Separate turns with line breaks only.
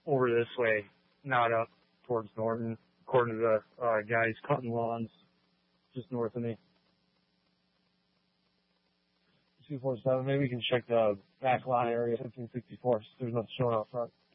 over this way, not up towards Norton, according to the guys cutting lawns just north of me. 247, maybe we can check the back lot area, 1564. There's nothing showing out front.